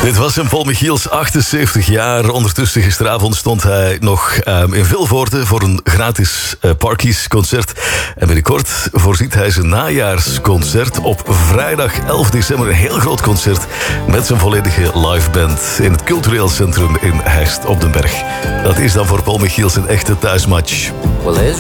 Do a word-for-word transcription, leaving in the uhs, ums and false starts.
Dit was een Paul Michiels, achtenzeventig jaar. Ondertussen gisteravond stond hij nog um, in Vilvoorde voor een gratis uh, Parkies concert. En binnenkort voorziet hij zijn najaarsconcert op vrijdag elf december. Een heel groot concert met zijn volledige liveband in het cultureel centrum in Heist op den Berg. Dat is dan voor Paul Michiels een echte thuismatch. Well,